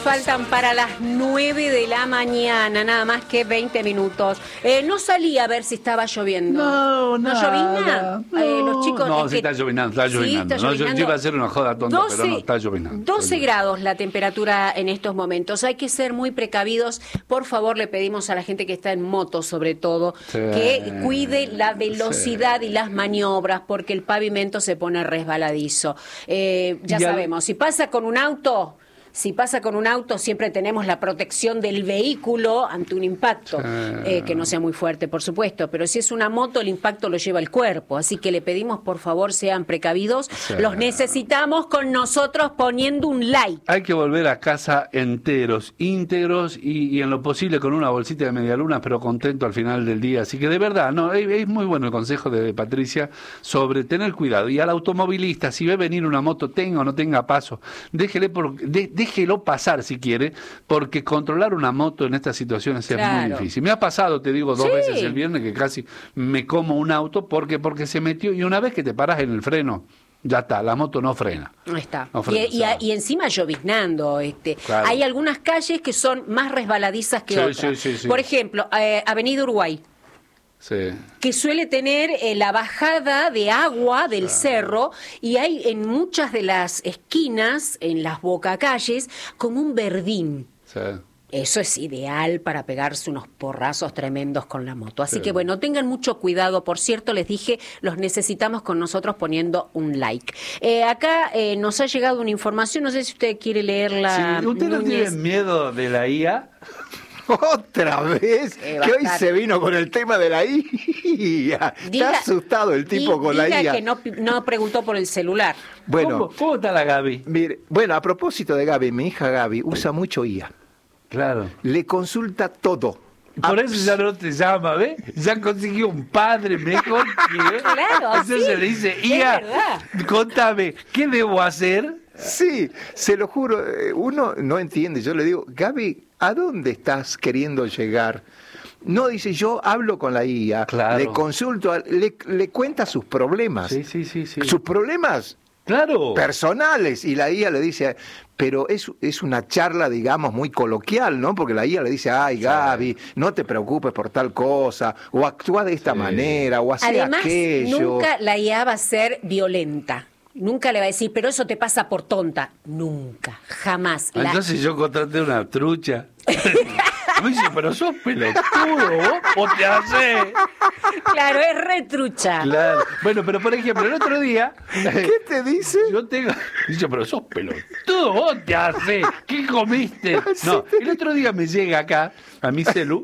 Faltan para las 9 de la mañana, nada más que 20 minutos. No salí a ver si estaba lloviendo. No llovizna. Los chicos. No, sí está llovinando, Sí, está No, yo llovinando. iba a hacer una joda tonta, pero no, está llovinando. 12 grados la temperatura en estos momentos. Hay que ser muy precavidos. Por favor, le pedimos a la gente que está en moto, sobre todo, que cuide la velocidad y las maniobras, porque el pavimento se pone resbaladizo. Ya sabemos, si pasa con un auto... siempre tenemos la protección del vehículo ante un impacto, que no sea muy fuerte, por supuesto, pero si es una moto, el impacto lo lleva el cuerpo, así que le pedimos, por favor, sean precavidos. Los necesitamos con nosotros poniendo un like. Hay que volver a casa íntegros, y en lo posible con una bolsita de medialunas, pero contento al final del día. Así que de verdad, no, es muy bueno el consejo de Patricia sobre tener cuidado. Y al automovilista, si ve venir una moto, tenga o no tenga paso, déjelo pasar si quiere, porque controlar una moto en estas situaciones es muy difícil. Me ha pasado, te digo, 2 veces el viernes que casi me como un auto porque se metió, y una vez que te paras en el freno, ya está, la moto no frena. No está. No frena, y encima lloviznando. Claro. Hay algunas calles que son más resbaladizas que otras. Sí. Por ejemplo, Avenida Uruguay. Sí. Que suele tener la bajada de agua del cerro, y hay en muchas de las esquinas, en las bocacalles, como un verdín. Sí. Eso es ideal para pegarse unos porrazos tremendos con la moto. Así que bueno, tengan mucho cuidado. Por cierto, les dije, los necesitamos con nosotros poniendo un like. Acá nos ha llegado una información, no sé si usted quiere leerla. Sí, ¿usted no tiene miedo de la IA? ¿Otra vez? Que hoy se vino con el tema de la IA. Está asustado el tipo con la IA. Que no preguntó por el celular. Bueno, ¿Cómo está la Gaby? Mire, bueno, a propósito de Gaby, mi hija Gaby usa mucho IA. Claro. Le consulta todo. Por eso ya no te llama, ¿ves? Ya consiguió un padre mejor que él. Claro, Entonces se le dice, IA, contame, ¿qué debo hacer? Sí, se lo juro, uno no entiende. Yo le digo, Gaby, ¿a dónde estás queriendo llegar? No, dice, yo hablo con la IA, le consulto, le cuenta sus problemas. Sí. Sus problemas personales. Y la IA le dice, pero es una charla, digamos, muy coloquial, ¿no? Porque la IA le dice, ay, Gaby, no te preocupes por tal cosa, o actúa de esta manera, o hace aquello. Nunca la IA va a ser violenta. Nunca le va a decir, pero eso te pasa por tonta. Nunca, jamás. Entonces yo contraté una trucha. Me dice, pero sos pelotudo, ¿vos? ¿O te haces? Claro, es retrucha. Claro. Bueno, pero por ejemplo, el otro día... ¿Qué te dice? Yo tengo... Dice, pero sos pelotudo, ¿vos te haces? ¿Qué comiste? No, el otro día me llega acá, a mi celu,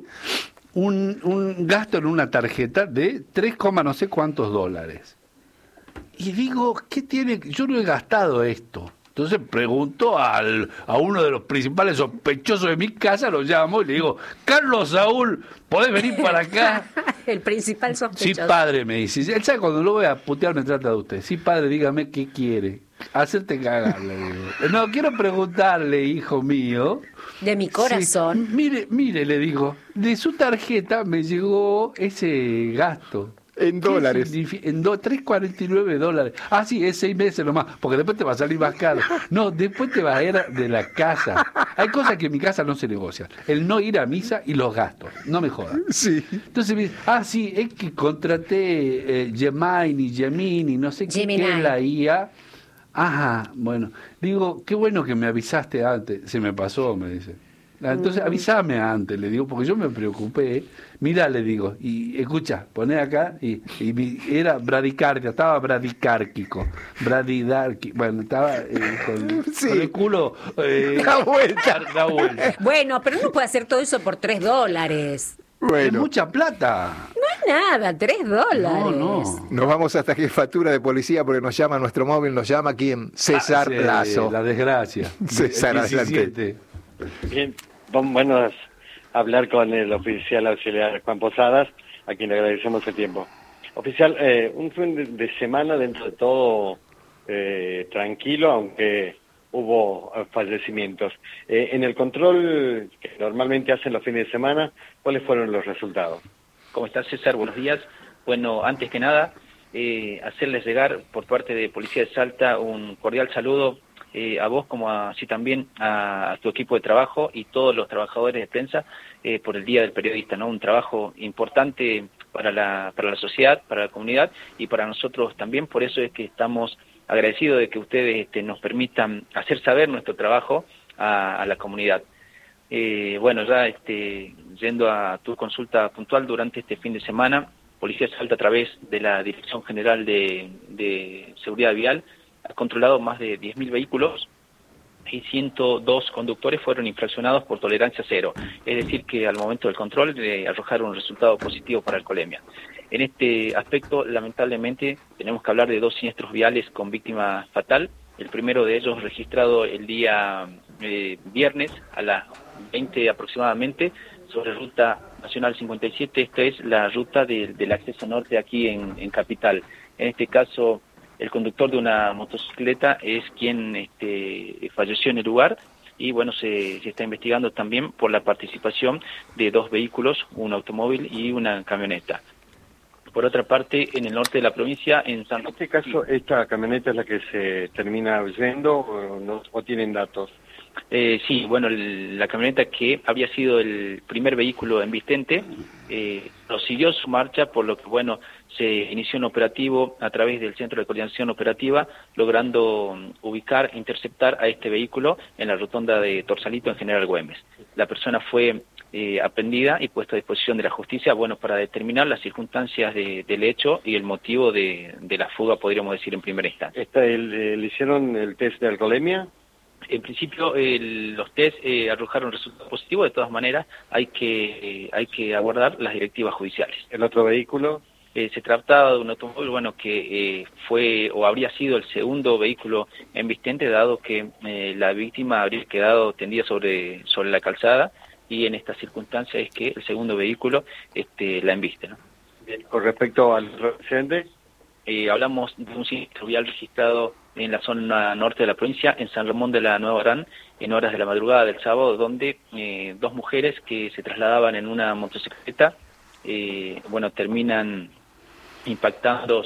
un gasto en una tarjeta de 3, no sé cuántos dólares. Y digo, ¿qué tiene? Yo no he gastado esto. Entonces pregunto a uno de los principales sospechosos de mi casa, lo llamo y le digo, Carlos Saúl, ¿podés venir para acá? El principal sospechoso. Sí, padre, me dice. Él sabe, cuando lo voy a putear me trata de usted. Sí, padre, dígame qué quiere. Hacerte cagar, le digo. No, quiero preguntarle, hijo mío. De mi corazón. Sí, mire, le digo, de su tarjeta me llegó ese gasto. En dólares. En $3.49. Ah, sí, es 6 meses nomás, porque después te va a salir más caro. No, después te va a ir de la casa. Hay cosas que en mi casa no se negocian. El no ir a misa y los gastos. No me jodas. Sí. Entonces me dice, sí, es que contraté Gemini, no sé qué es la IA. Ajá, bueno. Digo, qué bueno que me avisaste antes. Se me pasó, me dice. Entonces avísame antes, le digo, porque yo me preocupé. Mira, le digo, y escucha, poné acá, y era bradicardia, estaba bradicárquico, bueno, estaba con el culo da vuelta. Bueno, pero no puede hacer todo eso por $3. Bueno. Es mucha plata. No es nada, $3. No. Nos vamos hasta jefatura de policía porque nos llama nuestro móvil, nos llama ¿quién? César Lazo. La desgracia. César, adelante. Bien, bueno hablar con el oficial auxiliar Juan Posadas, a quien le agradecemos el tiempo. Oficial, un fin de semana dentro de todo tranquilo, aunque hubo fallecimientos. En el control que normalmente hacen los fines de semana, ¿cuáles fueron los resultados? ¿Cómo estás, César? Buenos días. Bueno, antes que nada, hacerles llegar por parte de Policía de Salta un cordial saludo a vos como así también a tu equipo de trabajo y todos los trabajadores de prensa por el Día del Periodista, ¿no? Un trabajo importante para la sociedad, para la comunidad y para nosotros también. Por eso es que estamos agradecidos de que ustedes nos permitan hacer saber nuestro trabajo a la comunidad. Bueno, ya yendo a tu consulta puntual, durante este fin de semana, Policía Salta, a través de la Dirección General de Seguridad Vial, ha controlado más de 10.000 vehículos y 102 conductores fueron infraccionados por tolerancia cero. Es decir, que al momento del control arrojaron un resultado positivo para alcoholemia. En este aspecto, lamentablemente, tenemos que hablar de 2 siniestros viales con víctima fatal. El primero de ellos registrado el día viernes a las 20 aproximadamente, sobre Ruta Nacional 57, esta es la ruta del acceso norte aquí en Capital. En este caso, el conductor de una motocicleta es quien falleció en el lugar y bueno, se está investigando también por la participación de 2 vehículos, un automóvil y una camioneta. Por otra parte, en el norte de la provincia, en San... En este caso, ¿esta camioneta es la que se termina yendo o tienen datos? Sí, bueno, la camioneta que había sido el primer vehículo embistente prosiguió su marcha, por lo que, bueno, se inició un operativo a través del Centro de Coordinación Operativa, logrando ubicar, interceptar a este vehículo en la rotonda de Torsalito, en General Güemes. La persona fue aprendida y puesta a disposición de la justicia, bueno, para determinar las circunstancias del hecho y el motivo de la fuga, podríamos decir, en primera instancia. ¿Le hicieron el test de alcoholemia? En principio, los test arrojaron resultados positivos. De todas maneras, hay que aguardar las directivas judiciales. ¿El otro vehículo? Se trataba de un automóvil, bueno, que fue o habría sido el segundo vehículo embistente, dado que la víctima habría quedado tendida sobre la calzada, y en esta circunstancia es que el segundo vehículo la embiste, ¿no? Bien. Con respecto al accidente, hablamos de un siniestro vial registrado en la zona norte de la provincia, en San Ramón de la Nueva Orán, en horas de la madrugada del sábado, donde 2 mujeres que se trasladaban en una motocicleta, bueno, terminan impactando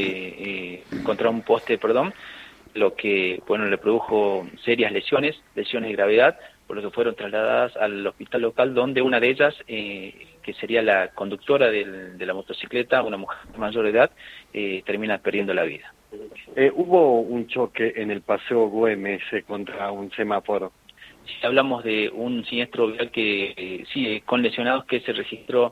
contra un poste, lo que, bueno, le produjo serias lesiones de gravedad, por lo que fueron trasladadas al hospital local, donde una de ellas, que sería la conductora de la motocicleta, una mujer mayor de edad, termina perdiendo la vida. Hubo un choque en el Paseo Güemes contra un semáforo. Si hablamos de un siniestro vial que sí, con lesionados, que se registró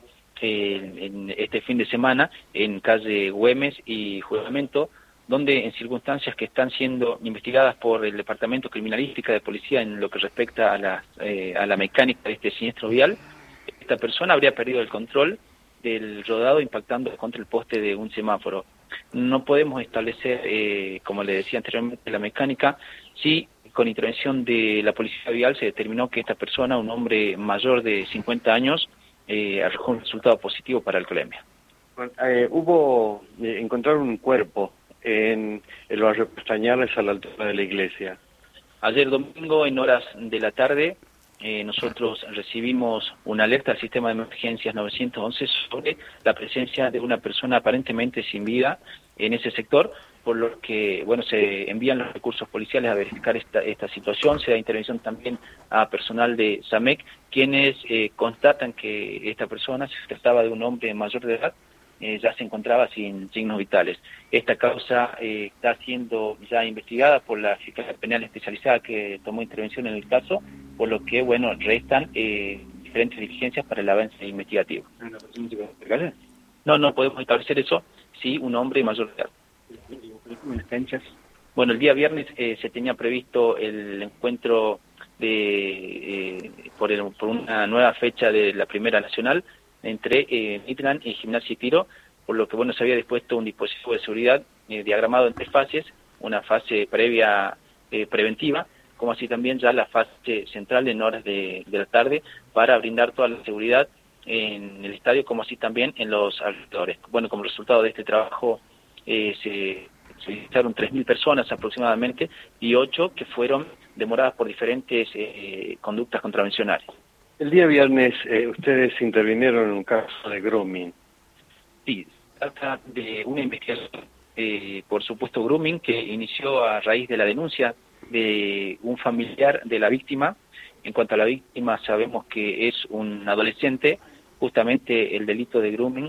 en este fin de semana en calle Güemes y Juramento, donde en circunstancias que están siendo investigadas por el Departamento Criminalística de Policía en lo que respecta a la mecánica de este siniestro vial, esta persona habría perdido el control del rodado impactando contra el poste de un semáforo. No podemos establecer, como le decía anteriormente, la mecánica. Sí, con intervención de la Policía Vial se determinó que esta persona, un hombre mayor de 50 años, arrojó un resultado positivo para alcoholemia. Encontraron un cuerpo en el barrio Castañares, a la altura de la iglesia. Ayer domingo, en horas de la tarde, nosotros recibimos una alerta al sistema de emergencias 911 sobre la presencia de una persona aparentemente sin vida en ese sector, por lo que, bueno, se envían los recursos policiales a verificar esta situación. Se da intervención también a personal de SAMEC, quienes constatan que esta persona, se trataba de un hombre mayor de edad, ya se encontraba sin signos vitales. Esta causa está siendo ya investigada por la Fiscalía Penal Especializada, que tomó intervención en el caso, por lo que, bueno, restan diferentes diligencias para el avance investigativo. No podemos establecer eso. Sí, un hombre mayor de edad. Bueno, el día viernes se tenía previsto el encuentro por una nueva fecha de la Primera Nacional entre Midland y Gimnasia y Tiro, por lo que, bueno, se había dispuesto un dispositivo de seguridad diagramado en 3 fases, una fase previa preventiva, como así también ya la fase central en horas de la tarde, para brindar toda la seguridad en el estadio, como así también en los alrededores. Bueno, como resultado de este trabajo se visitaron 3.000 personas aproximadamente, y 8 que fueron demoradas por diferentes conductas contravencionales. El día viernes ustedes intervinieron en un caso de grooming. Sí, se trata de una investigación por supuesto grooming que inició a raíz de la denuncia de un familiar de la víctima. En cuanto a la víctima, sabemos que es un adolescente. Justamente el delito de grooming,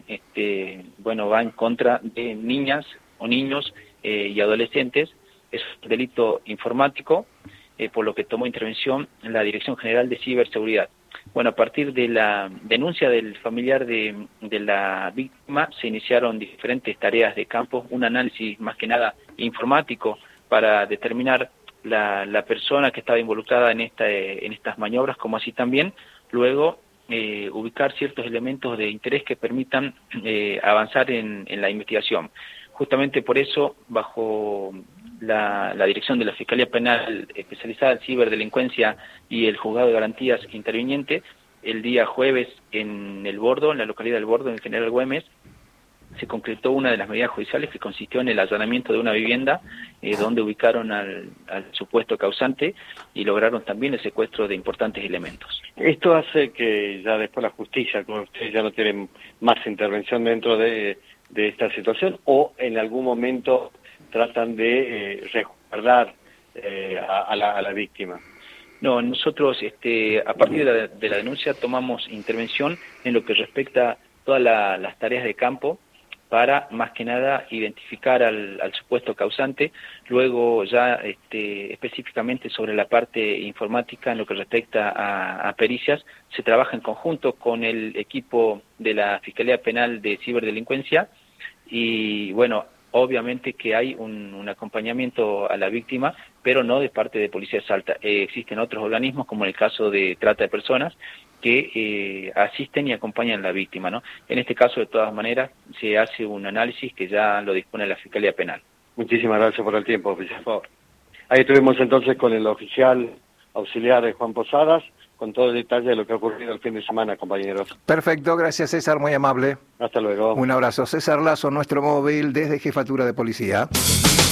va en contra de niñas o niños y adolescentes. Es un delito informático, por lo que tomó intervención la Dirección General de Ciberseguridad. Bueno, a partir de la denuncia del familiar de la víctima, se iniciaron diferentes tareas de campo, un análisis más que nada informático para determinar la persona que estaba involucrada en estas maniobras, como así también luego ubicar ciertos elementos de interés que permitan avanzar en la investigación. Justamente por eso, bajo la dirección de la Fiscalía Penal Especializada en Ciberdelincuencia y el Juzgado de Garantías Interviniente, el día jueves en El Bordo, en la localidad del Bordo, en General Güemes, se concretó una de las medidas judiciales que consistió en el allanamiento de una vivienda donde ubicaron al supuesto causante y lograron también el secuestro de importantes elementos. Esto hace que ya después la justicia, como ustedes ya no tienen más intervención dentro de esta situación, o en algún momento tratan de resguardar a la víctima. No, nosotros a partir de la denuncia tomamos intervención en lo que respecta a todas las tareas de campo para más que nada identificar al supuesto causante, luego ya específicamente sobre la parte informática en lo que respecta a pericias, se trabaja en conjunto con el equipo de la Fiscalía Penal de Ciberdelincuencia y bueno, obviamente que hay un acompañamiento a la víctima, pero no de parte de Policía de Salta. Existen otros organismos, como en el caso de trata de personas, que asisten y acompañan a la víctima, ¿no? En este caso, de todas maneras, se hace un análisis que ya lo dispone la Fiscalía Penal. Muchísimas gracias por el tiempo, oficial. Ahí estuvimos entonces con el oficial auxiliar Juan Posadas, con todo el detalle de lo que ha ocurrido el fin de semana, compañeros. Perfecto, gracias César, muy amable. Hasta luego. Un abrazo. César Lazo, nuestro móvil desde Jefatura de Policía.